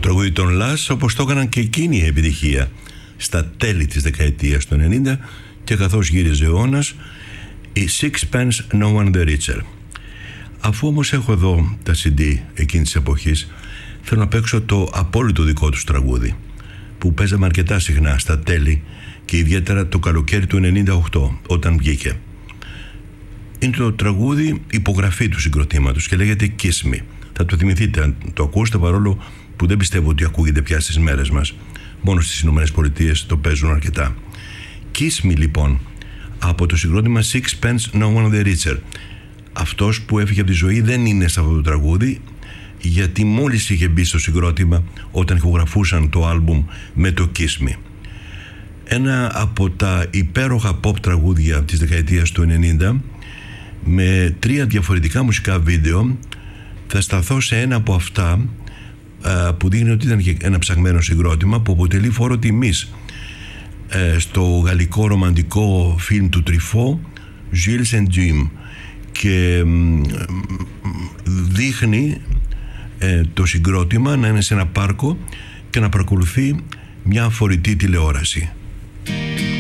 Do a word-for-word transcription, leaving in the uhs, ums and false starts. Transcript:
τραγούδι των Λας, όπως το έκαναν και εκείνη η επιτυχία στα τέλη της δεκαετίας του ενενήντα, και καθώς γύριζε ο αιώνας, η Sixpence No One the Richer. Αφού όμως έχω εδώ τα σι ντι εκείνης της εποχής, θέλω να παίξω το απόλυτο δικό τους τραγούδι, που παίζαμε αρκετά συχνά στα τέλη και ιδιαίτερα το καλοκαίρι του ενενήντα οκτώ, όταν βγήκε. Είναι το τραγούδι υπογραφή του συγκροτήματος και λέγεται Kiss Me. Θα το θυμηθείτε αν το ακούσετε, παρόλο που δεν πιστεύω ότι ακούγεται πια στις μέρες μας. Μόνο στις Ηνωμένες Πολιτείες το παίζουν αρκετά. Kiss Me, λοιπόν, από το συγκρότημα Sixpence No One the Richer. Αυτός που έφυγε από τη ζωή δεν είναι σε αυτό το τραγούδι, γιατί μόλις είχε μπει στο συγκρότημα όταν ηχογραφούσαν το άλμπουμ με το Kiss Me. Ένα από τα υπέροχα pop τραγούδια της δεκαετίας του ενενήντα, με τρία διαφορετικά μουσικά βίντεο. Θα σταθώ σε ένα από αυτά α, που δείχνει ότι ήταν και ένα ψαγμένο συγκρότημα που αποτελεί φόρο τιμής ε, στο γαλλικό ρομαντικό φιλμ του Τρυφό, Gilles and Jim, και μ, δείχνει ε, το συγκρότημα να είναι σε ένα πάρκο και να παρακολουθεί μια φορητή τηλεόραση.